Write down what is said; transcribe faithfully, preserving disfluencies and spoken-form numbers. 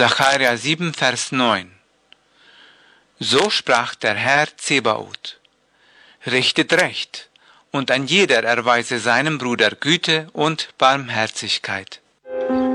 Sacharja sieben, Vers neun. So sprach der Herr Zebaoth: Richtet Recht, und ein jeder erweise seinem Bruder Güte und Barmherzigkeit.